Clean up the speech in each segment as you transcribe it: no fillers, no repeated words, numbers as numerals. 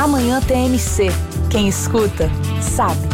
Amanhã TMC. Quem escuta, sabe.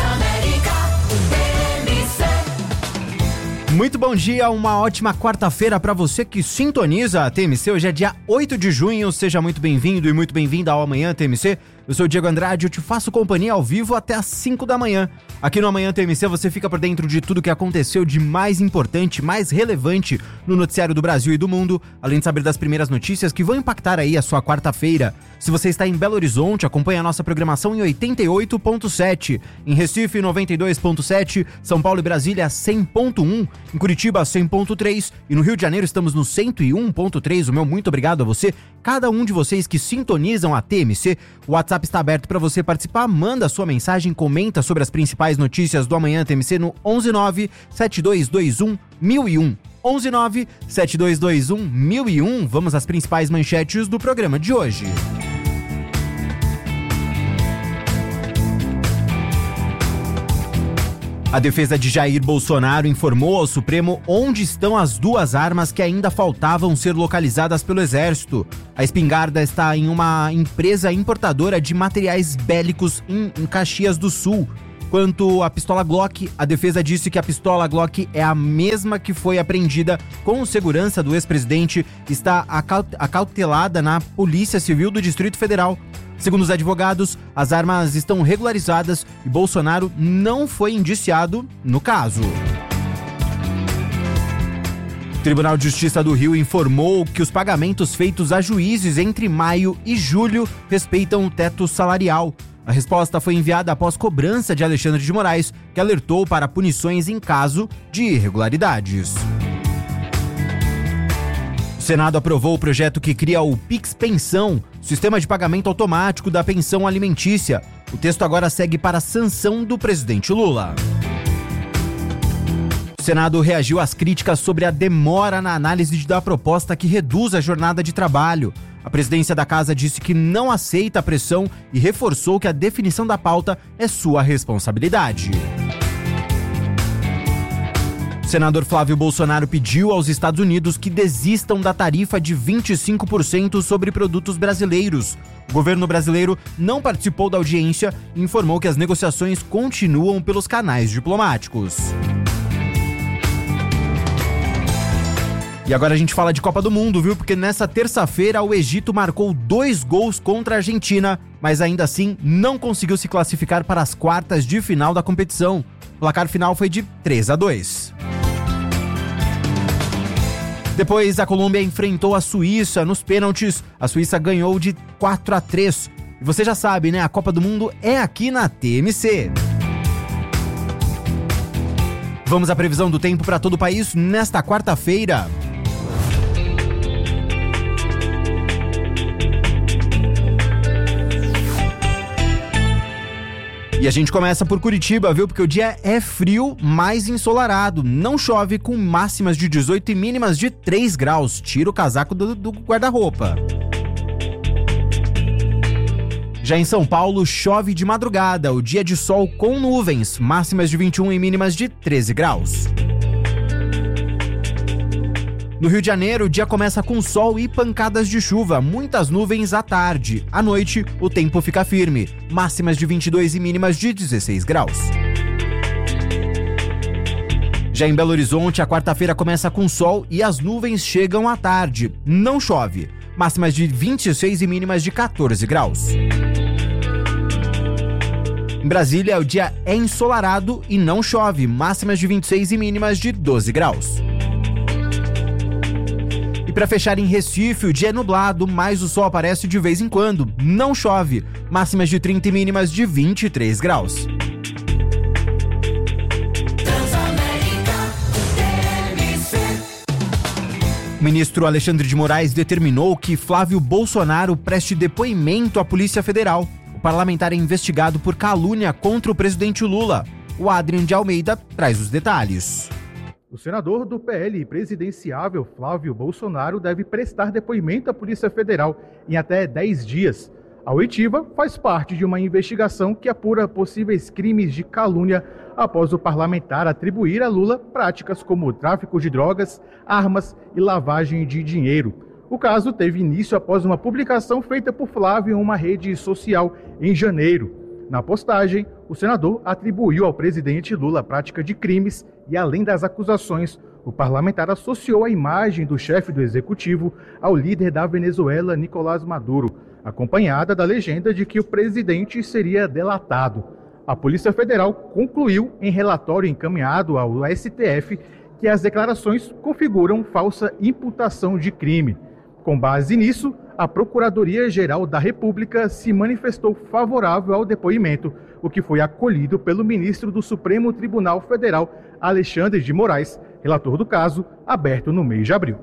Muito bom dia, uma ótima quarta-feira para você que sintoniza a TMC. Hoje é dia 8 de junho, seja muito bem-vindo e muito bem-vinda ao Amanhã TMC. Eu sou o Diego Andrade, eu te faço companhia ao vivo até às 5 da manhã. Aqui no Amanhã TMC você fica por dentro de tudo que aconteceu de mais importante, mais relevante no noticiário do Brasil e do mundo, além de saber das primeiras notícias que vão impactar aí a sua quarta-feira. Se você está em Belo Horizonte, acompanhe a nossa programação em 88.7, em Recife 92.7, São Paulo e Brasília 100.1, em Curitiba 100.3 e no Rio de Janeiro estamos no 101.3. O meu muito obrigado a você, cada um de vocês que sintonizam a TMC. O WhatsApp está aberto para você participar, manda a sua mensagem, comenta sobre as principais notícias do Amanhã TMC no 119-7221-1001. 119-7221-1001. Vamos às principais manchetes do programa de hoje. A defesa de Jair Bolsonaro informou ao Supremo onde estão as duas armas que ainda faltavam ser localizadas pelo Exército. A espingarda está em uma empresa importadora de materiais bélicos em Caxias do Sul. Quanto à pistola Glock, a defesa disse que a pistola Glock é a mesma que foi apreendida com segurança do ex-presidente e está acautelada na Polícia Civil do Distrito Federal. Segundo os advogados, as armas estão regularizadas e Bolsonaro não foi indiciado no caso. O Tribunal de Justiça do Rio informou que os pagamentos feitos a juízes entre maio e julho respeitam o teto salarial. A resposta foi enviada após cobrança de Alexandre de Moraes, que alertou para punições em caso de irregularidades. O Senado aprovou o projeto que cria o Pix Pensão, sistema de pagamento automático da pensão alimentícia. O texto agora segue para a sanção do presidente Lula. O Senado reagiu às críticas sobre a demora na análise da proposta que reduz a jornada de trabalho. A presidência da casa disse que não aceita a pressão e reforçou que a definição da pauta é sua responsabilidade. O senador Flávio Bolsonaro pediu aos Estados Unidos que desistam da tarifa de 25% sobre produtos brasileiros. O governo brasileiro não participou da audiência e informou que as negociações continuam pelos canais diplomáticos. E agora a gente fala de Copa do Mundo, viu? Porque nessa terça-feira o Egito marcou 2 gols contra a Argentina, mas ainda assim não conseguiu se classificar para as quartas de final da competição. O placar final foi de 3-2. Depois, a Colômbia enfrentou a Suíça nos pênaltis. A Suíça ganhou de 4-3. E você já sabe, né? A Copa do Mundo é aqui na TMC. Vamos à previsão do tempo para todo o país nesta quarta-feira. E a gente começa por Curitiba, viu? Porque o dia é frio, mas ensolarado. Não chove, com máximas de 18 e mínimas de 3 graus. Tira o casaco do guarda-roupa. Já em São Paulo, chove de madrugada. O dia de sol com nuvens. Máximas de 21 e mínimas de 13 graus. No Rio de Janeiro, o dia começa com sol e pancadas de chuva, muitas nuvens à tarde. À noite, o tempo fica firme, máximas de 22 e mínimas de 16 graus. Já em Belo Horizonte, a quarta-feira começa com sol e as nuvens chegam à tarde. Não chove, máximas de 26 e mínimas de 14 graus. Em Brasília, o dia é ensolarado e não chove, máximas de 26 e mínimas de 12 graus. Para fechar em Recife, o dia é nublado, mas o sol aparece de vez em quando. Não chove. Máximas de 30 e mínimas de 23 graus. O ministro Alexandre de Moraes determinou que Flávio Bolsonaro preste depoimento à Polícia Federal. O parlamentar é investigado por calúnia contra o presidente Lula. O Adrian de Almeida traz os detalhes. O senador do PL presidenciável, Flávio Bolsonaro, deve prestar depoimento à Polícia Federal em até 10 dias. A oitiva faz parte de uma investigação que apura possíveis crimes de calúnia após o parlamentar atribuir a Lula práticas como tráfico de drogas, armas e lavagem de dinheiro. O caso teve início após uma publicação feita por Flávio em uma rede social em janeiro. Na postagem, o senador atribuiu ao presidente Lula a prática de crimes e, além das acusações, o parlamentar associou a imagem do chefe do executivo ao líder da Venezuela, Nicolás Maduro, acompanhada da legenda de que o presidente seria delatado. A Polícia Federal concluiu em relatório encaminhado ao STF que as declarações configuram falsa imputação de crime. Com base nisso, a Procuradoria-Geral da República se manifestou favorável ao depoimento, o que foi acolhido pelo ministro do Supremo Tribunal Federal, Alexandre de Moraes, relator do caso, aberto no mês de abril.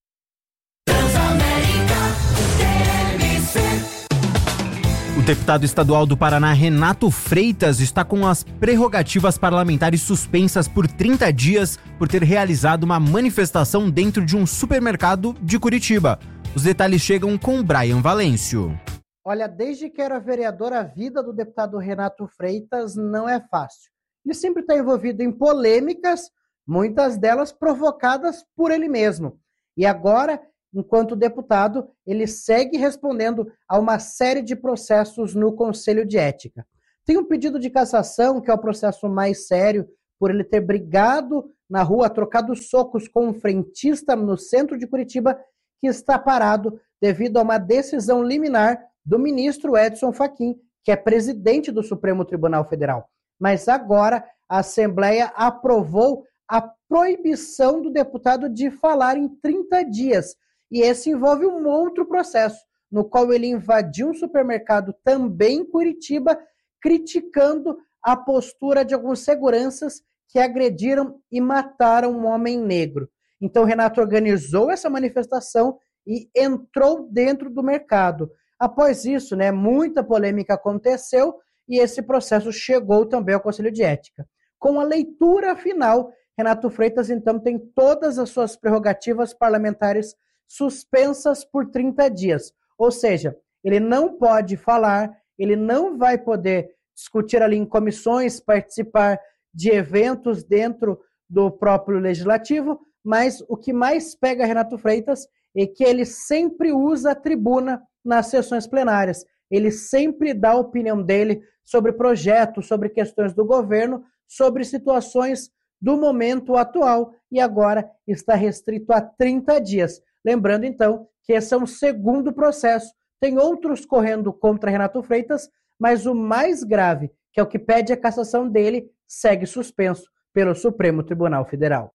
O deputado estadual do Paraná, Renato Freitas, está com as prerrogativas parlamentares suspensas por 30 dias por ter realizado uma manifestação dentro de um supermercado de Curitiba. Os detalhes chegam com Brian Valêncio. Olha, desde que era vereador, a vida do deputado Renato Freitas não é fácil. Ele sempre está envolvido em polêmicas, muitas delas provocadas por ele mesmo. E agora, enquanto deputado, ele segue respondendo a uma série de processos no Conselho de Ética. Tem um pedido de cassação, que é o processo mais sério, por ele ter brigado na rua, trocado socos com um frentista no centro de Curitiba, que está parado devido a uma decisão liminar do ministro Edson Fachin, que é presidente do Supremo Tribunal Federal. Mas agora a Assembleia aprovou a proibição do deputado de falar em 30 dias. E esse envolve um outro processo, no qual ele invadiu um supermercado também em Curitiba, criticando a postura de alguns seguranças que agrediram e mataram um homem negro. Então, Renato organizou essa manifestação e entrou dentro do mercado. Após isso, muita polêmica aconteceu e esse processo chegou também ao Conselho de Ética. Com a leitura final, Renato Freitas, então, tem todas as suas prerrogativas parlamentares suspensas por 30 dias. Ou seja, ele não pode falar, ele não vai poder discutir ali em comissões, participar de eventos dentro do próprio Legislativo, mas o que mais pega Renato Freitas é que ele sempre usa a tribuna nas sessões plenárias. Ele sempre dá a opinião dele sobre projetos, sobre questões do governo, sobre situações do momento atual e agora está restrito a 30 dias. Lembrando, então, que esse é um segundo processo. Tem outros correndo contra Renato Freitas, mas o mais grave, que é o que pede a cassação dele, segue suspenso pelo Supremo Tribunal Federal.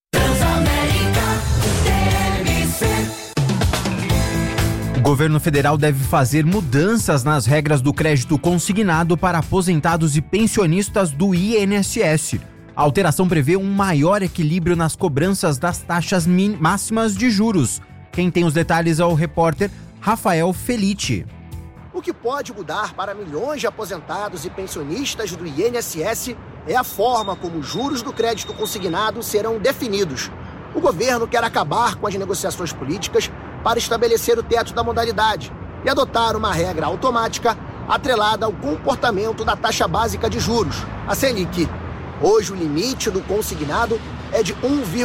O governo federal deve fazer mudanças nas regras do crédito consignado para aposentados e pensionistas do INSS. A alteração prevê um maior equilíbrio nas cobranças das taxas máximas de juros. Quem tem os detalhes é o repórter Rafael Felitti. O que pode mudar para milhões de aposentados e pensionistas do INSS é a forma como os juros do crédito consignado serão definidos. O governo quer acabar com as negociações políticas para estabelecer o teto da modalidade e adotar uma regra automática atrelada ao comportamento da taxa básica de juros, a Selic. Hoje, o limite do consignado é de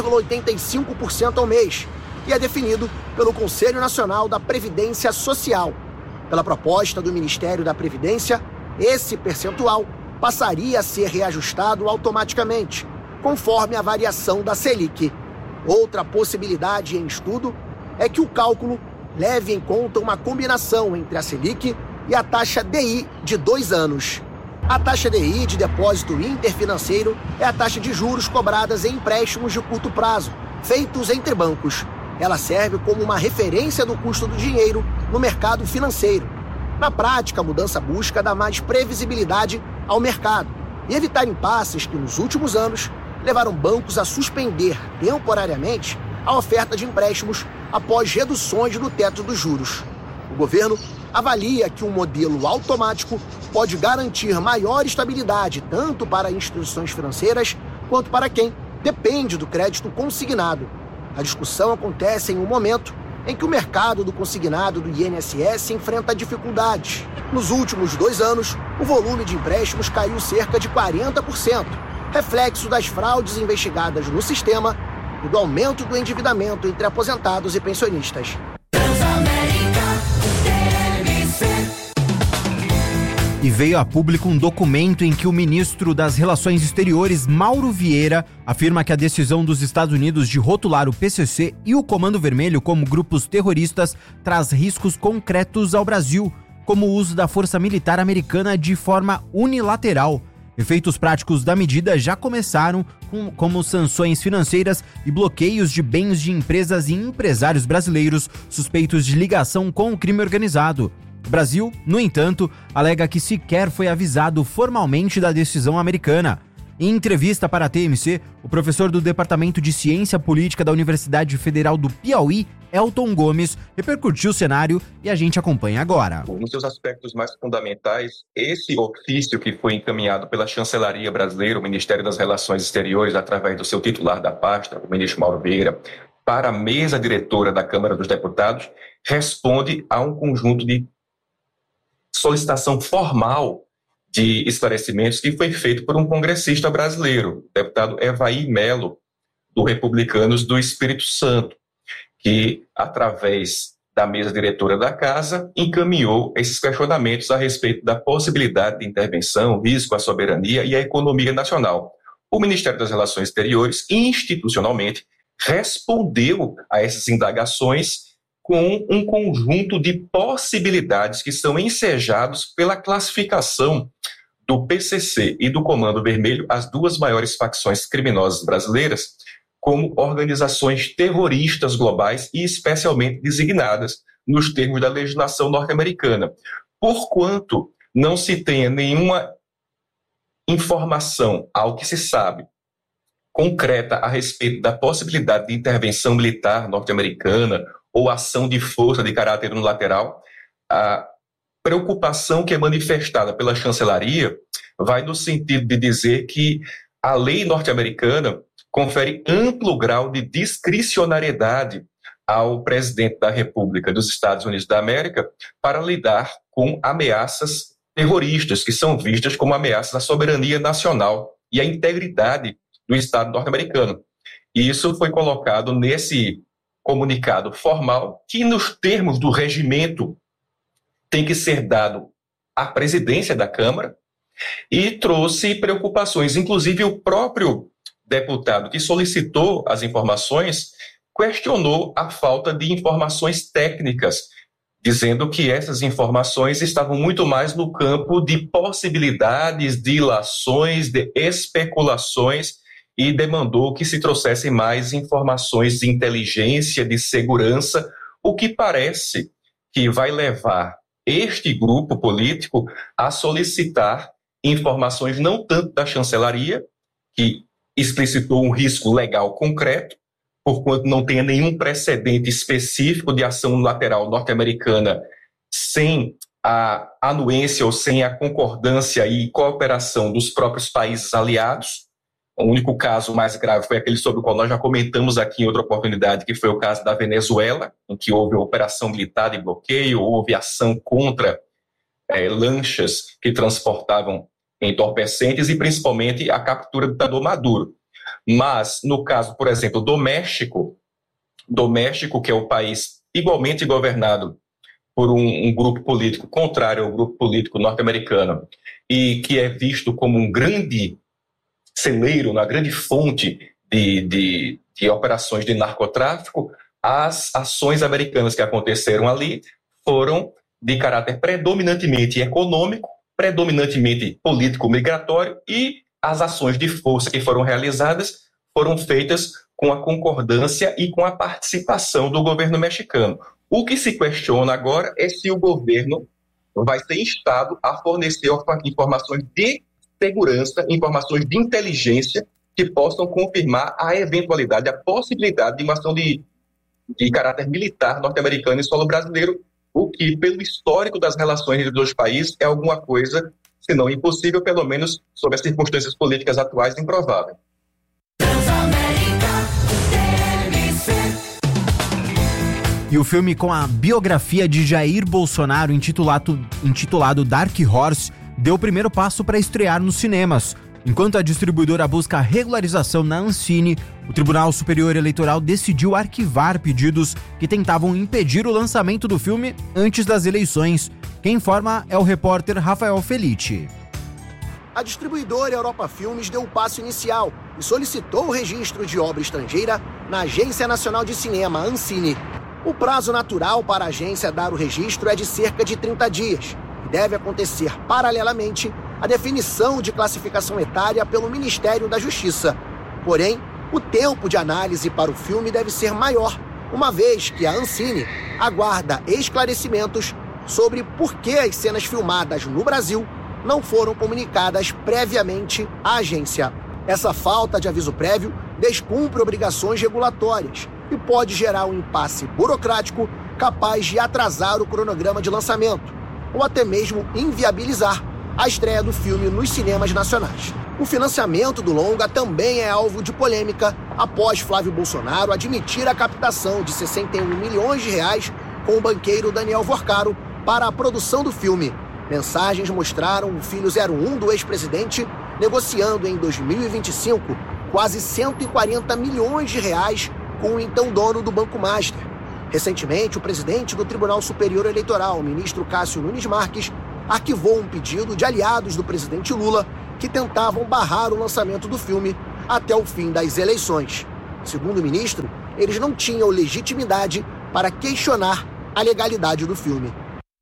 1,85% ao mês e é definido pelo Conselho Nacional da Previdência Social. Pela proposta do Ministério da Previdência, esse percentual passaria a ser reajustado automaticamente, conforme a variação da Selic. Outra possibilidade em estudo é que o cálculo leve em conta uma combinação entre a Selic e a taxa DI de 2 anos. A taxa DI de depósito interfinanceiro é a taxa de juros cobradas em empréstimos de curto prazo, feitos entre bancos. Ela serve como uma referência do custo do dinheiro no mercado financeiro. Na prática, a mudança busca dar mais previsibilidade ao mercado e evitar impasses que, nos últimos anos, levaram bancos a suspender temporariamente a oferta de empréstimos após reduções no teto dos juros. O governo avalia que um modelo automático pode garantir maior estabilidade tanto para instituições financeiras quanto para quem depende do crédito consignado. A discussão acontece em um momento em que o mercado do consignado do INSS enfrenta dificuldades. Nos últimos 2 anos, o volume de empréstimos caiu cerca de 40%, reflexo das fraudes investigadas no sistema e do aumento do endividamento entre aposentados e pensionistas. E veio a público um documento em que o ministro das Relações Exteriores, Mauro Vieira, afirma que a decisão dos Estados Unidos de rotular o PCC e o Comando Vermelho como grupos terroristas traz riscos concretos ao Brasil, como o uso da força militar americana de forma unilateral. Efeitos práticos da medida já começaram, como sanções financeiras e bloqueios de bens de empresas e empresários brasileiros suspeitos de ligação com o crime organizado. O Brasil, no entanto, alega que sequer foi avisado formalmente da decisão americana. Em entrevista para a TMC, o professor do Departamento de Ciência Política da Universidade Federal do Piauí, Elton Gomes, repercutiu o cenário e a gente acompanha agora. Nos seus aspectos mais fundamentais, esse ofício que foi encaminhado pela Chancelaria Brasileira, o Ministério das Relações Exteriores, através do seu titular da pasta, o ministro Mauro Vieira, para a mesa diretora da Câmara dos Deputados, responde a um conjunto de solicitação formal de esclarecimentos que foi feito por um congressista brasileiro, o deputado Evaí Melo, do Republicanos do Espírito Santo, que, através da mesa diretora da Casa, encaminhou esses questionamentos a respeito da possibilidade de intervenção, risco à soberania e à economia nacional. O Ministério das Relações Exteriores, institucionalmente, respondeu a essas indagações com um conjunto de possibilidades que são ensejados pela classificação do PCC e do Comando Vermelho, as duas maiores facções criminosas brasileiras, como organizações terroristas globais e especialmente designadas nos termos da legislação norte-americana. Porquanto não se tenha nenhuma informação, ao que se sabe, concreta a respeito da possibilidade de intervenção militar norte-americana ou ação de força de caráter unilateral, a preocupação que é manifestada pela chancelaria vai no sentido de dizer que a lei norte-americana confere amplo grau de discricionariedade ao presidente da República dos Estados Unidos da América para lidar com ameaças terroristas, que são vistas como ameaças à soberania nacional e à integridade do Estado norte-americano. E isso foi colocado nesse comunicado formal, que nos termos do regimento tem que ser dado à presidência da Câmara, e trouxe preocupações. Inclusive, o próprio deputado que solicitou as informações questionou a falta de informações técnicas, dizendo que essas informações estavam muito mais no campo de possibilidades, de ilações, de especulações, e demandou que se trouxessem mais informações de inteligência, de segurança, o que parece que vai levar este grupo político a solicitar informações não tanto da chancelaria, que explicitou um risco legal concreto, porquanto não tenha nenhum precedente específico de ação unilateral norte-americana sem a anuência ou sem a concordância e cooperação dos próprios países aliados. O único caso mais grave foi aquele sobre o qual nós já comentamos aqui em outra oportunidade, que foi o caso da Venezuela, em que houve operação militar de bloqueio, houve ação contra lanchas que transportavam entorpecentes e principalmente a captura do ditador Maduro. Mas, no caso, por exemplo, do México, que é um país igualmente governado por um grupo político contrário ao grupo político norte-americano e que é visto como um grande celeiro, uma grande fonte de operações de narcotráfico, as ações americanas que aconteceram ali foram de caráter predominantemente econômico, predominantemente político-migratório, e as ações de força que foram realizadas foram feitas com a concordância e com a participação do governo mexicano. O que se questiona agora é se o governo vai ser instado a fornecer informações de segurança, informações de inteligência que possam confirmar a eventualidade, a possibilidade de uma ação de caráter militar norte-americano em solo brasileiro, o que, pelo histórico das relações entre os dois países, é alguma coisa, se não impossível, pelo menos sob as circunstâncias políticas atuais, improvável. E o filme com a biografia de Jair Bolsonaro, intitulado Dark Horse, deu o primeiro passo para estrear nos cinemas. Enquanto a distribuidora busca a regularização na Ancine, o Tribunal Superior Eleitoral decidiu arquivar pedidos que tentavam impedir o lançamento do filme antes das eleições. Quem informa é o repórter Rafael Felice. A distribuidora Europa Filmes deu o passo inicial e solicitou o registro de obra estrangeira na Agência Nacional de Cinema, Ancine. O prazo natural para a agência dar o registro é de cerca de 30 dias e deve acontecer paralelamente à definição de classificação etária pelo Ministério da Justiça. Porém, o tempo de análise para o filme deve ser maior, uma vez que a Ancine aguarda esclarecimentos sobre por que as cenas filmadas no Brasil não foram comunicadas previamente à agência. Essa falta de aviso prévio descumpre obrigações regulatórias e pode gerar um impasse burocrático capaz de atrasar o cronograma de lançamento ou até mesmo inviabilizar a estreia do filme nos cinemas nacionais. O financiamento do longa também é alvo de polêmica após Flávio Bolsonaro admitir a captação de 61 milhões de reais com o banqueiro Daniel Vorcaro para a produção do filme. Mensagens mostraram o filho 01 do ex-presidente negociando em 2025 quase 140 milhões de reais com o então dono do Banco Master. Recentemente, o presidente do Tribunal Superior Eleitoral, o ministro Cássio Nunes Marques, arquivou um pedido de aliados do presidente Lula que tentavam barrar o lançamento do filme até o fim das eleições. Segundo o ministro, eles não tinham legitimidade para questionar a legalidade do filme.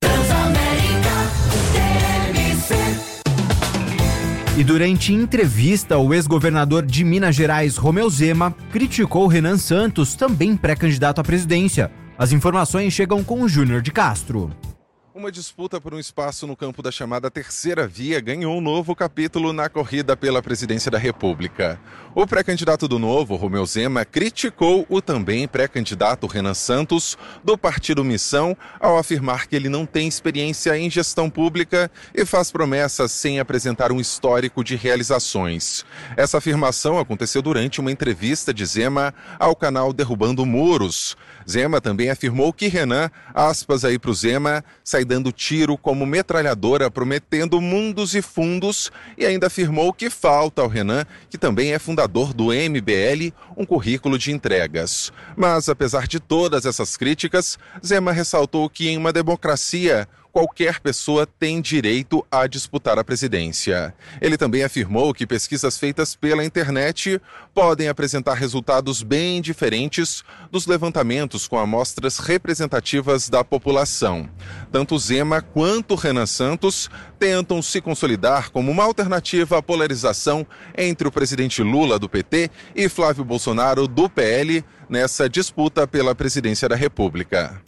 E durante entrevista, o ex-governador de Minas Gerais, Romeu Zema, criticou Renan Santos, também pré-candidato à presidência. As informações chegam com o Júnior de Castro. Uma disputa por um espaço no campo da chamada Terceira Via ganhou um novo capítulo na corrida pela presidência da República. O pré-candidato do Novo, Romeu Zema, criticou o também pré-candidato Renan Santos, do Partido Missão, ao afirmar que ele não tem experiência em gestão pública e faz promessas sem apresentar um histórico de realizações. Essa afirmação aconteceu durante uma entrevista de Zema ao canal Derrubando Muros. Zema também afirmou que Renan, aspas aí pro Zema, sai dando tiro como metralhadora, prometendo mundos e fundos, e ainda afirmou que falta ao Renan, que também é fundador do MBL, um currículo de entregas. Mas, apesar de todas essas críticas, Zema ressaltou que em uma democracia, qualquer pessoa tem direito a disputar a presidência. Ele também afirmou que pesquisas feitas pela internet podem apresentar resultados bem diferentes dos levantamentos com amostras representativas da população. Tanto Zema quanto Renan Santos tentam se consolidar como uma alternativa à polarização entre o presidente Lula, do PT, e Flávio Bolsonaro, do PL, nessa disputa pela presidência da República.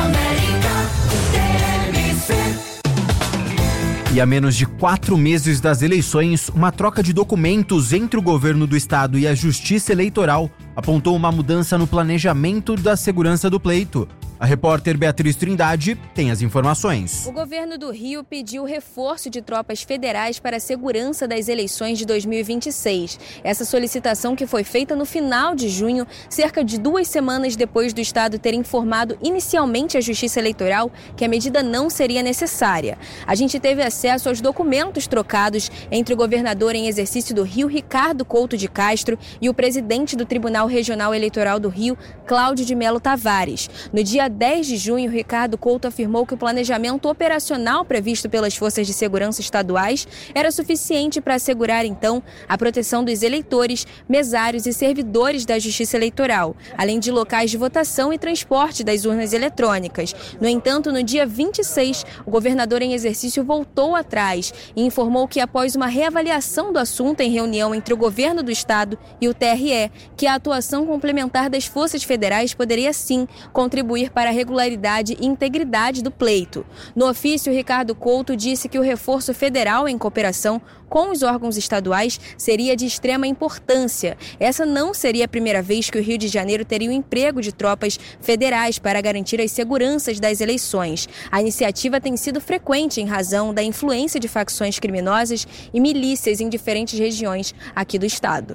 E a menos de 4 meses das eleições, uma troca de documentos entre o governo do estado e a Justiça Eleitoral apontou uma mudança no planejamento da segurança do pleito. A repórter Beatriz Trindade tem as informações. O governo do Rio pediu reforço de tropas federais para a segurança das eleições de 2026. Essa solicitação, que foi feita no final de junho, cerca de 2 semanas depois do estado ter informado inicialmente à Justiça Eleitoral que a medida não seria necessária. A gente teve acesso aos documentos trocados entre o governador em exercício do Rio, Ricardo Couto de Castro, e o presidente do Tribunal Regional Eleitoral do Rio, Cláudio de Melo Tavares. No dia 10 de junho, Ricardo Couto afirmou que o planejamento operacional previsto pelas forças de segurança estaduais era suficiente para assegurar, então, a proteção dos eleitores, mesários e servidores da Justiça Eleitoral, além de locais de votação e transporte das urnas eletrônicas. No entanto, no dia 26, o governador em exercício voltou atrás e informou que, após uma reavaliação do assunto em reunião entre o governo do estado e o TRE, que a atuação complementar das forças federais poderia, sim, contribuir para a regularidade e integridade do pleito. No ofício, Ricardo Couto disse que o reforço federal em cooperação com os órgãos estaduais seria de extrema importância. Essa não seria a primeira vez que o Rio de Janeiro teria o emprego de tropas federais para garantir as seguranças das eleições. A iniciativa tem sido frequente em razão da influência de facções criminosas e milícias em diferentes regiões aqui do estado.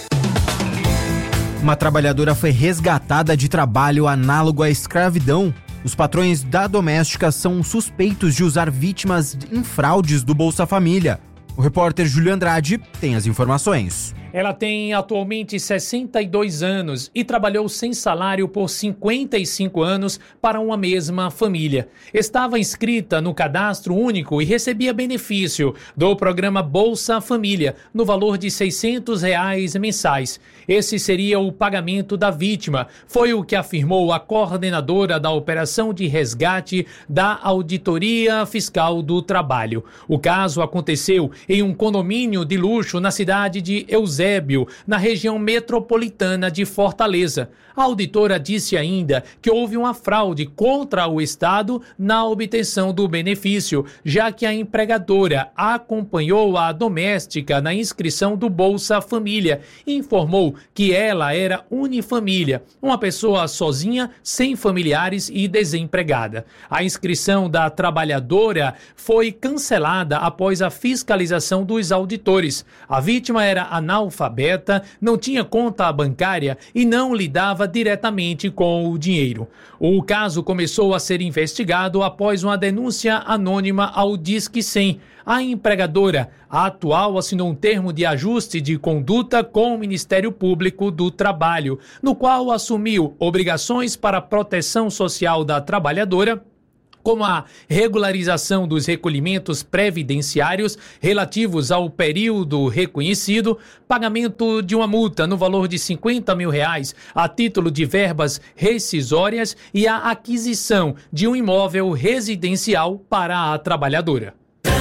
Uma trabalhadora foi resgatada de trabalho análogo à escravidão. Os patrões da doméstica são suspeitos de usar vítimas em fraudes do Bolsa Família. O repórter Júlio Andrade tem as informações. Ela tem atualmente 62 anos e trabalhou sem salário por 55 anos para uma mesma família. Estava inscrita no cadastro único e recebia benefício do programa Bolsa Família, no valor de R$ 600 mensais. Esse seria o pagamento da vítima, foi o que afirmou a coordenadora da operação de resgate da Auditoria Fiscal do Trabalho. O caso aconteceu em um condomínio de luxo na cidade de Eusébio, na região metropolitana de Fortaleza. A auditora disse ainda que houve uma fraude contra o Estado na obtenção do benefício, já que a empregadora acompanhou a doméstica na inscrição do Bolsa Família e informou que ela era unifamília, uma pessoa sozinha, sem familiares e desempregada. A inscrição da trabalhadora foi cancelada após a fiscalização dos auditores. A vítima era analfabeta, não tinha conta bancária e não lidava diretamente com o dinheiro. O caso começou a ser investigado após uma denúncia anônima ao Disque 100. A empregadora, a atual, assinou um termo de ajuste de conduta com o Ministério Público do Trabalho, no qual assumiu obrigações para a proteção social da trabalhadora, como a regularização dos recolhimentos previdenciários relativos ao período reconhecido, pagamento de uma multa no valor de R$50 mil a título de verbas rescisórias e a aquisição de um imóvel residencial para a trabalhadora.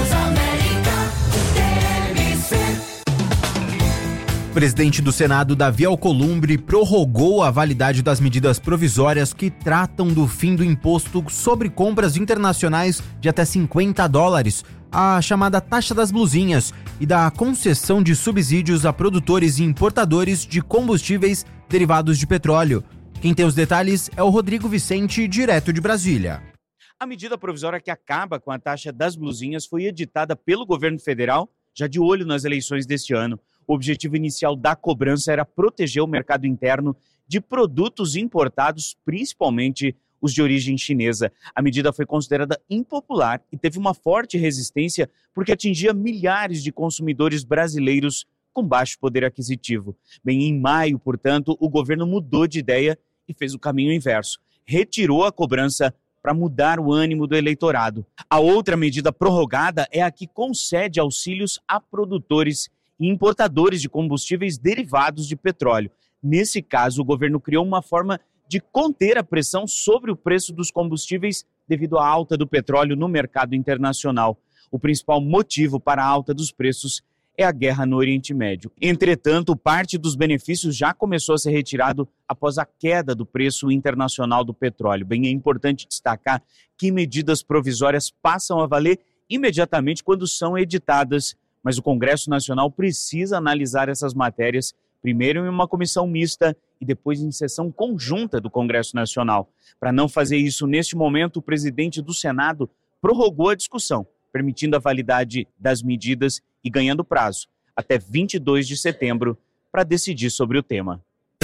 O presidente do Senado, Davi Alcolumbre, prorrogou a validade das medidas provisórias que tratam do fim do imposto sobre compras internacionais de até $50, a chamada taxa das blusinhas, e da concessão de subsídios a produtores e importadores de combustíveis derivados de petróleo. Quem tem os detalhes é o Rodrigo Vicente, direto de Brasília. A medida provisória que acaba com a taxa das blusinhas foi editada pelo governo federal, já de olho nas eleições deste ano. O objetivo inicial da cobrança era proteger o mercado interno de produtos importados, principalmente os de origem chinesa. A medida foi considerada impopular e teve uma forte resistência porque atingia milhares de consumidores brasileiros com baixo poder aquisitivo. Bem, em maio, portanto, o governo mudou de ideia e fez o caminho inverso. Retirou a cobrança para mudar o ânimo do eleitorado. A outra medida prorrogada é a que concede auxílios a produtores e importadores de combustíveis derivados de petróleo. Nesse caso, o governo criou uma forma de conter a pressão sobre o preço dos combustíveis devido à alta do petróleo no mercado internacional. O principal motivo para a alta dos preços é a guerra no Oriente Médio. Entretanto, parte dos benefícios já começou a ser retirado após a queda do preço internacional do petróleo. Bem, é importante destacar que medidas provisórias passam a valer imediatamente quando são editadas, mas o Congresso Nacional precisa analisar essas matérias, primeiro em uma comissão mista e depois em sessão conjunta do Congresso Nacional. Para não fazer isso neste momento, o presidente do Senado prorrogou a discussão, permitindo a validade das medidas e ganhando prazo até 22 de setembro para decidir sobre o tema.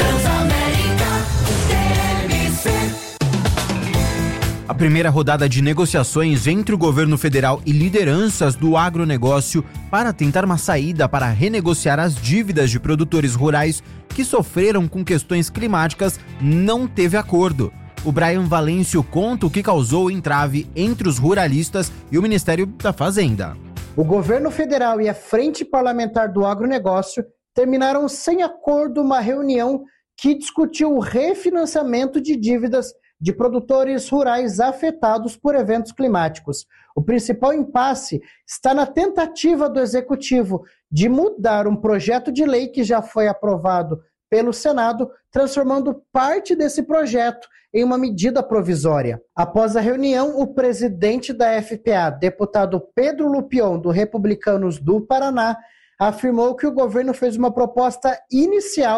A primeira rodada de negociações entre o governo federal e lideranças do agronegócio para tentar uma saída para renegociar as dívidas de produtores rurais que sofreram com questões climáticas não teve acordo. O Brian Valêncio conta o que causou o entrave entre os ruralistas e o Ministério da Fazenda. O governo federal e a Frente Parlamentar do Agronegócio terminaram sem acordo uma reunião que discutiu o refinanciamento de dívidas de produtores rurais afetados por eventos climáticos. O principal impasse está na tentativa do Executivo de mudar um projeto de lei que já foi aprovado pelo Senado, transformando parte desse projeto em uma medida provisória. Após a reunião, o presidente da FPA, deputado Pedro Lupion, do Republicanos do Paraná, afirmou que o governo fez uma proposta inicial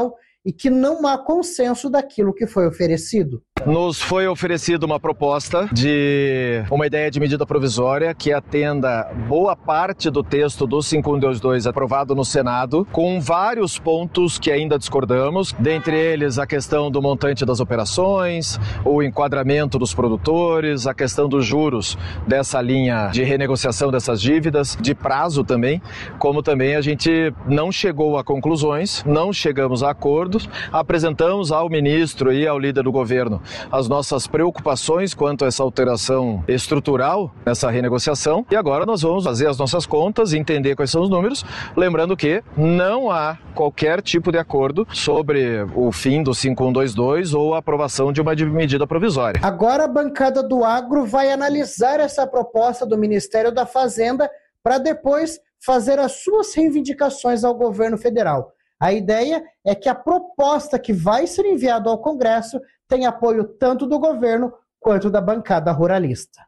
e que não há consenso daquilo que foi oferecido. Nos foi oferecida uma proposta de uma ideia de medida provisória que atenda boa parte do texto do 5122 aprovado no Senado, com vários pontos que ainda discordamos, dentre eles a questão do montante das operações, o enquadramento dos produtores, a questão dos juros dessa linha de renegociação dessas dívidas, de prazo também, como também a gente não chegou a conclusões, não chegamos a acordos, apresentamos ao ministro e ao líder do governo as nossas preocupações quanto a essa alteração estrutural nessa renegociação e agora nós vamos fazer as nossas contas, entender quais são os números, lembrando que não há qualquer tipo de acordo sobre o fim do 5122 ou a aprovação de uma medida provisória. Agora a bancada do agro vai analisar essa proposta do Ministério da Fazenda para depois fazer as suas reivindicações ao governo federal. A ideia é que a proposta que vai ser enviada ao Congresso tem apoio tanto do governo quanto da bancada ruralista.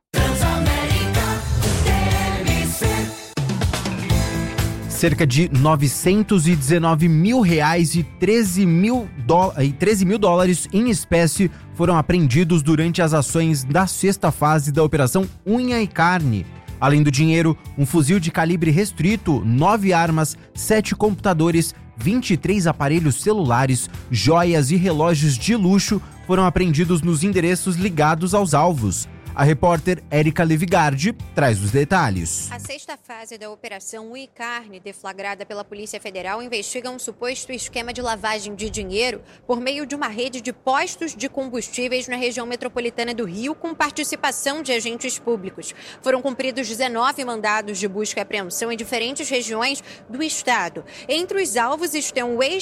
Cerca de R$919 mil e 13 mil dólares em espécie foram apreendidos durante as ações da sexta fase da Operação Unha e Carne. Além do dinheiro, um fuzil de calibre restrito, 9 armas, 7 computadores, 23 aparelhos celulares, joias e relógios de luxo foram apreendidos nos endereços ligados aos alvos. A repórter Érica Levigardi traz os detalhes. A sexta fase da Operação Unha e Carne, deflagrada pela Polícia Federal, investiga um suposto esquema de lavagem de dinheiro por meio de uma rede de postos de combustíveis na região metropolitana do Rio, com participação de agentes públicos. Foram cumpridos 19 mandados de busca e apreensão em diferentes regiões do estado. Entre os alvos estão o ex